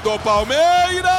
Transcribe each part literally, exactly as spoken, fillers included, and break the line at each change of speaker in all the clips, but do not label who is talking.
do Palmeiras!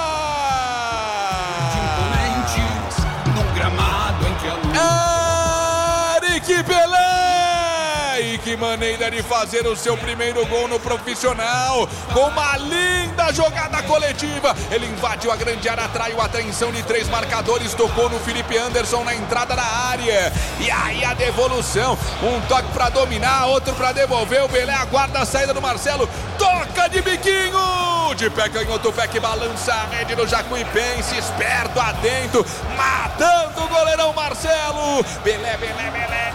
Num gramado em que a luz...
Eric Pelé! E que maneira de fazer o seu primeiro gol no profissional, com uma linda jogada coletiva. Ele invadiu a grande área, atraiu a atenção de três marcadores, tocou no Felipe Anderson na entrada da área. E aí a devolução, um toque para dominar, outro para devolver. O Pelé aguarda a saída do Marcelo, toca de biquinho, de pé canhoto, pé que balança a rede do Jacuipense, esperto atento, matando o goleirão Marcelo. Pelé, Pelé, Pelé,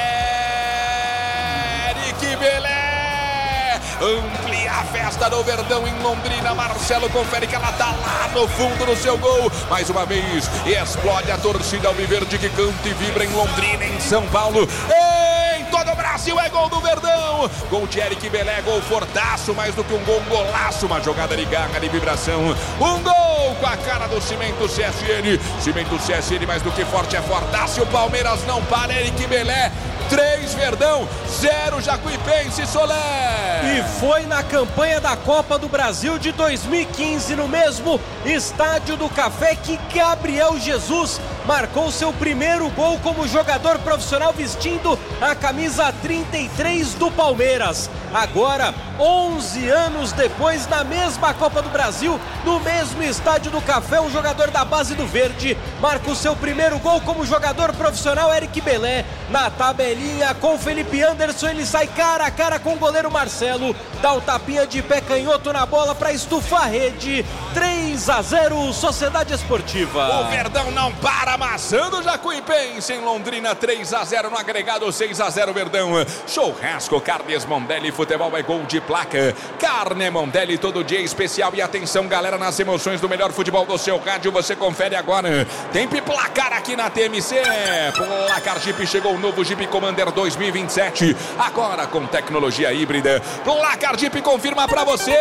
Eric Pelé, amplia a festa do Verdão em Londrina. Marcelo confere que ela tá lá no fundo do seu gol, mais uma vez explode a torcida alviverde que canta e vibra em Londrina, em São Paulo, em todo o Brasil. É gol do Verdão, gol de Eric Pelé, gol fortaço, mais do que um gol, um golaço, uma jogada de garra, de vibração, um gol com a cara do Cimento C S N, Cimento C S N mais do que forte, é fortaço. O Palmeiras não para, Eric Pelé, três Verdão, zero Jacuipense. Solé.
E foi na campanha da Copa do Brasil de dois mil e quinze, no mesmo Estádio do Café, que Gabriel Jesus marcou seu primeiro gol como jogador profissional vestindo a camisa trinta e três do Palmeiras. Agora, onze anos depois, na mesma Copa do Brasil, no mesmo Estádio do Café, um jogador da base do Verde marca o seu primeiro gol como jogador profissional. Eric Pelé na tabelinha com Felipe Anderson, ele sai cara a cara com o goleiro Marcelo, dá o tapinha de pé canhoto na bola para estufar a rede. Três a zero, Sociedade Esportiva.
O Verdão não para, amassando o Jacuipense em Londrina, três a zero no agregado, seis a zero Verdão. Churrasco Carnes Mondelli, futebol é gol de placa. Carne Mondelli, todo dia especial. E atenção, galera, nas emoções do melhor futebol do seu rádio, você confere agora. Tempo e placar aqui na T M C. Placar Jeep, chegou o novo Jeep Commander dois mil e vinte e sete, agora com tecnologia híbrida. Placar Jeep confirma pra você.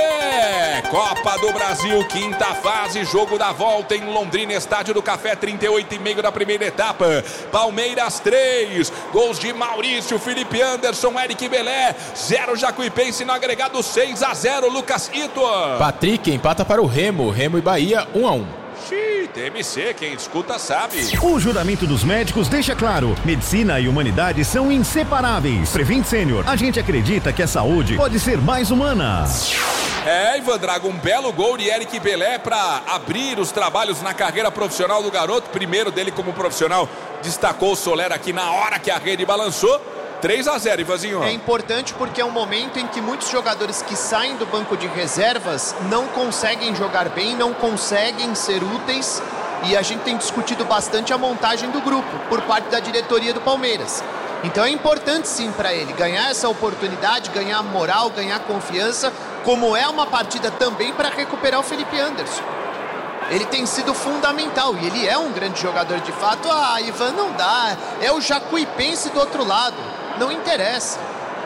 Copa do Brasil, quinta fase, jogo da volta em Londrina, Estádio do Café, trinta e oito e meio da primeira etapa. Palmeiras três, gols de Maurício, Felipe Anderson, Eric Pelé, zero Jacuipense no agregado, seis a zero. Lucas Ito.
Patrick empata para o Remo, Remo e Bahia um a um.
Xiii, T M C, quem escuta sabe.
O juramento dos médicos deixa claro: medicina e humanidade são inseparáveis. Prevent Sênior, a gente acredita que a saúde pode ser mais humana.
É, Ivan Drago, um belo gol de Eric Pelé para abrir os trabalhos na carreira profissional do garoto. Primeiro dele como profissional, destacou o Soler aqui na hora que a rede balançou. três a zero, Ivanzinho.
É importante porque é um momento em que muitos jogadores que saem do banco de reservas não conseguem jogar bem, não conseguem ser úteis, e a gente tem discutido bastante a montagem do grupo por parte da diretoria do Palmeiras. Então é importante sim para ele ganhar essa oportunidade, ganhar moral, ganhar confiança, como é uma partida também para recuperar o Felipe Anderson. Ele tem sido fundamental e ele é um grande jogador de fato. Ah, Ivan, não dá, é o Jacuipense do outro lado, não interessa.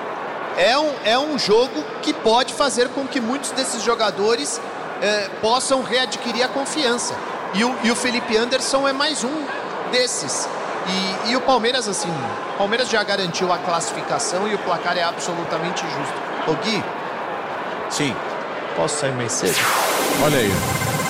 É um, é um jogo que pode fazer com que muitos desses jogadores eh, possam readquirir a confiança. E o, e o Felipe Anderson é mais um desses. E, e o Palmeiras, assim, o Palmeiras já garantiu a classificação e o placar é absolutamente justo. Ô Gui?
Sim.
Posso sair mais cedo?
Olha aí.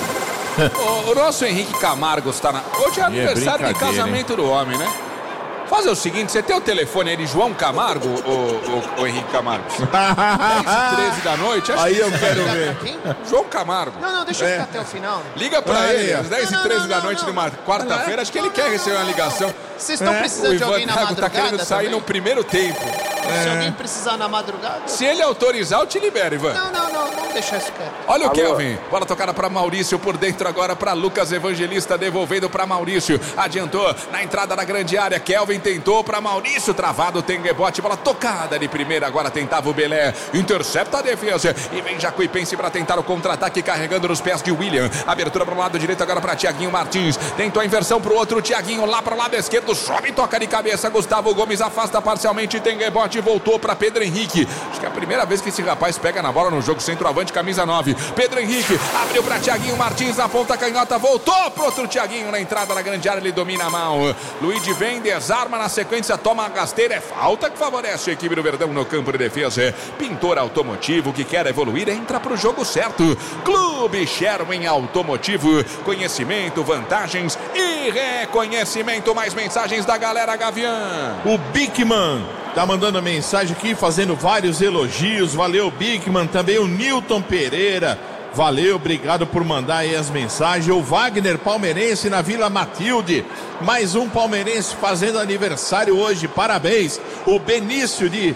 O, o nosso Henrique Camargo está na... Hoje é aniversário de casamento do homem, né? Fazer o seguinte, você tem o telefone aí de João Camargo, o, o, o Henrique Camargo? dez e treze da noite. Acho
Aí
que
eu quero ver.
Quem?
João Camargo.
Não, não, deixa eu ficar até o final.
Liga pra
Aí,
ele,
ó.
às dez e
Não,
treze
não,
da
não,
noite
não.
de uma quarta-feira. Acho que ele quer receber uma ligação.
Vocês estão
É,
precisando
O
de
Ivan
alguém na
Drago
madrugada
tá querendo sair
também?
no primeiro tempo.
Se alguém precisar na madrugada...
Se ele autorizar, eu te libero, Ivan.
Não, não, não, vamos deixar isso quieto.
Olha o Kelvin, bola tocada para Maurício por dentro agora para Lucas Evangelista, devolvendo para Maurício, adiantou na entrada da grande área, Kelvin tentou para Maurício, travado, tem rebote, bola tocada de primeira, agora tentava o Belé, intercepta a defesa e vem Jacuipense para tentar o contra-ataque, carregando nos pés de William, abertura para o lado direito agora para Thiaguinho Martins, tentou a inversão para o outro, Thiaguinho lá para o lado esquerdo, sobe, toca de cabeça, Gustavo Gomes afasta parcialmente, tem rebote, voltou para Pedro Henrique, acho que é a primeira vez que esse rapaz pega na bola no jogo, centroavante, camisa nove, Pedro Henrique, abriu para Thiaguinho Martins, na ponta canhota, voltou pro outro Thiaguinho, na entrada da grande área, ele domina a mão, Luigi vem, desarma desarma na sequência, toma a rasteira, é falta que favorece a equipe do Verdão no campo de defesa. Pintor Automotivo, que quer evoluir, entra pro jogo certo. Clube Sherwin Automotivo, conhecimento, vantagens e reconhecimento. Mais mensagens da galera, Gavião.
O Bickman tá mandando mensagem aqui, fazendo vários elogios. Valeu, Bickman. Também o Newton Pereira. Valeu, obrigado por mandar aí as mensagens. O Wagner, palmeirense na Vila Matilde. Mais um palmeirense fazendo aniversário hoje. Parabéns. O Benício de,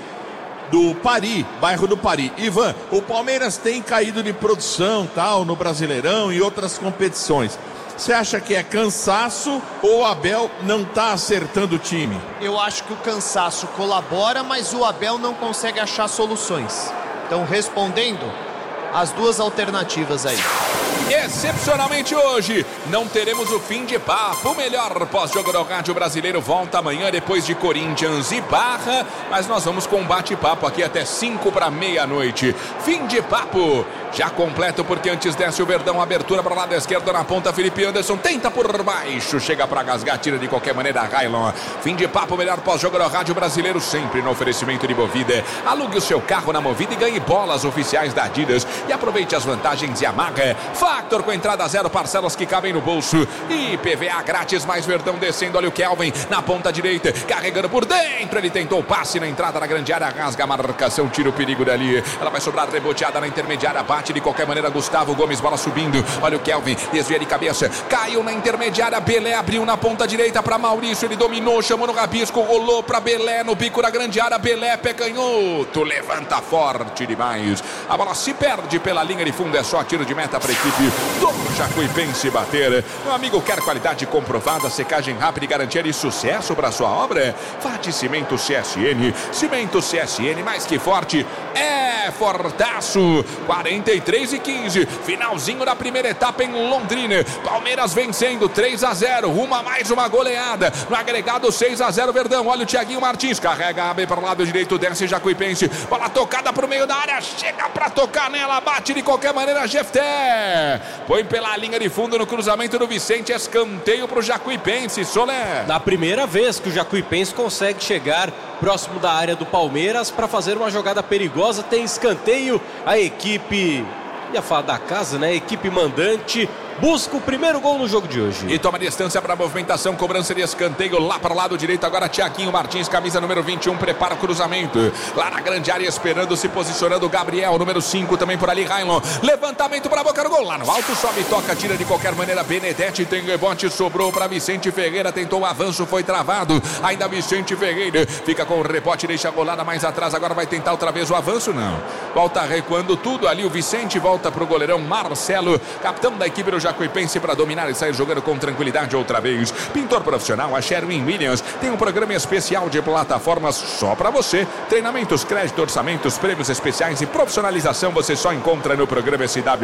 do Pari, bairro do Pari. Ivan, o Palmeiras tem caído de produção, tal, no Brasileirão e outras competições. Você acha que é cansaço ou o Abel não tá acertando o time?
Eu acho que o cansaço colabora, mas o Abel não consegue achar soluções. Então, respondendo, as duas alternativas aí.
Excepcionalmente hoje, não teremos o fim de papo. O melhor pós-jogo do rádio brasileiro volta amanhã depois de Corinthians e Barra. Mas nós vamos com um bate-papo aqui até cinco para meia-noite. Fim de papo. Já completo porque antes desce o Verdão. Abertura para o lado esquerdo na ponta. Felipe Anderson tenta por baixo. Chega para gasgar, tira de qualquer maneira Railon. Fim de papo, melhor pós-jogo do rádio brasileiro. Sempre no oferecimento de Movida. Alugue o seu carro na Movida e ganhe bolas oficiais da Adidas. E aproveite as vantagens e amarra. Factor com entrada zero, parcelas que cabem no bolso. E P V A grátis, mais Verdão descendo. Olha o Kelvin na ponta direita, carregando por dentro. Ele tentou o passe na entrada na grande área. Rasga a marcação, tira o perigo dali. Ela vai sobrar reboteada na intermediária. Bate de qualquer maneira Gustavo Gomes, bola subindo. Olha o Kelvin, desvia de cabeça. Caiu na intermediária. Belé abriu na ponta direita para Maurício. Ele dominou, chamou no rabisco. Rolou para Belé no bico da grande área. Belé, pé canhoto. Levanta forte demais. A bola se perde pela linha de fundo. É só tiro de meta para a equipe do Jacuipense bater. Meu amigo, quer qualidade comprovada, secagem rápida e garantia de sucesso para sua obra? Fate Cimento C S N. Cimento C S N, mais que forte, é fortaço. quarenta e três e quinze, finalzinho da primeira etapa em Londrina. Palmeiras vencendo três a zero, rumo a mais uma goleada. No agregado seis a zero Verdão. Olha o Thiaguinho Martins, carrega a B para o lado direito, desce Jacuipense. Bola tocada para o meio da área, chega para tocar nela, bate de qualquer maneira Jefté. Põe pela linha de fundo no cruzamento do Vicente, escanteio para o Jacuipense. Solé.
Na primeira vez que o Jacuipense consegue chegar próximo da área do Palmeiras para fazer uma jogada perigosa, tem escanteio. A equipe, ia falar da casa, né? A equipe mandante busca o primeiro gol no jogo de hoje.
E toma distância para a movimentação, cobrança de escanteio lá para o lado direito. Agora Thiaguinho Martins, camisa número vinte e um, prepara o cruzamento. Lá na grande área esperando, se posicionando Gabriel, número cinco, também por ali Railon. Levantamento para a boca do gol, lá no alto, sobe, toca, tira de qualquer maneira. Benedetti tem rebote, sobrou para Vicente Ferreira, tentou o avanço, foi travado. Ainda Vicente Ferreira fica com o rebote, deixa a golada mais atrás. Agora vai tentar outra vez o avanço, não. Volta recuando tudo ali, o Vicente volta para o goleirão Marcelo, capitão da equipe do Jacuipense, para dominar e sair jogando com tranquilidade outra vez. Pintor profissional, a Sherwin Williams tem um programa especial de plataformas só para você. Treinamentos, crédito, orçamentos, prêmios especiais e profissionalização você só encontra no programa S W